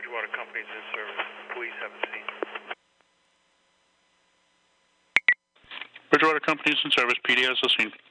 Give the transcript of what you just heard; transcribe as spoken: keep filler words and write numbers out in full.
Bridgewater Company's in service. Police have a scene. Bridgewater Company's in service. P D has a scene.